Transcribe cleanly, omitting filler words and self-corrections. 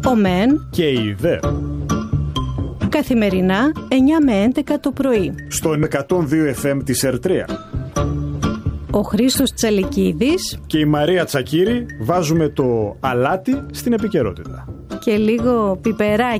ο ΜΕΝ και η ΔΕ. Καθημερινά 9 με 11 το πρωί. Στο 102 FM της Ερτρία. Ο Χρήστος Τσαλικίδης και η Μαρία Τσακύρη βάζουμε το αλάτι στην επικαιρότητα. Και λίγο πιπεράκι.